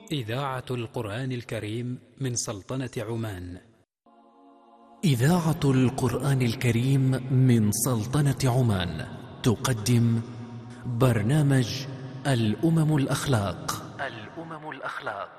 إذاعة القرآن الكريم من سلطنة عمان. إذاعة القرآن الكريم من سلطنة عمان تقدم برنامج الأمم الأخلاق.